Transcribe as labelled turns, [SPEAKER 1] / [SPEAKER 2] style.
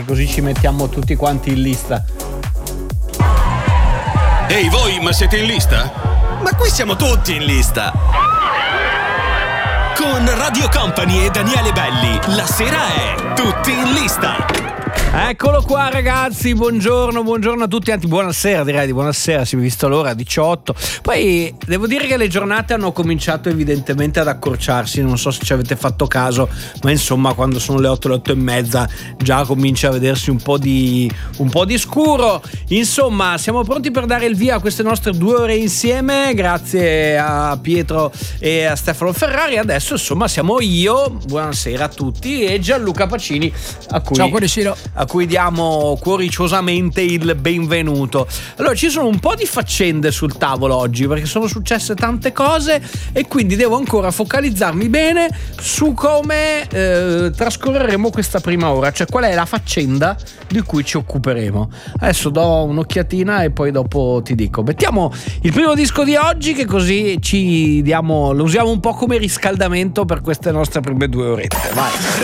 [SPEAKER 1] così ci mettiamo tutti quanti in lista.
[SPEAKER 2] Ehi voi, ma siete in lista?
[SPEAKER 3] Ma qui siamo tutti in lista.
[SPEAKER 2] Con Radio Company e Daniele Belli, la sera è Tutti in lista.
[SPEAKER 1] Eccolo qua ragazzi, buongiorno a tutti, anzi buonasera, direi di buonasera, si è visto l'ora 18. Poi devo dire che le giornate hanno cominciato evidentemente ad accorciarsi, non so se ci avete fatto caso, ma insomma quando sono le 8, le 8 e mezza già comincia a vedersi un po' di scuro. Insomma, siamo pronti per dare il via a queste nostre 2 ore insieme, grazie a Pietro e a Stefano Ferrari. Adesso insomma siamo io, buonasera a tutti, e Gianluca Pacini,
[SPEAKER 4] ciao cuoricino,
[SPEAKER 1] a cui diamo cuoriciosamente il benvenuto. Allora, ci sono un po' di faccende sul tavolo oggi perché sono successe tante cose e quindi devo ancora focalizzarmi bene su come trascorreremo questa prima ora, cioè qual è la faccenda di cui ci occuperemo. Adesso do un'occhiatina e poi dopo ti dico. Mettiamo il primo disco di oggi, che così lo usiamo un po' come riscaldamento per queste nostre prime 2 orette. Vai.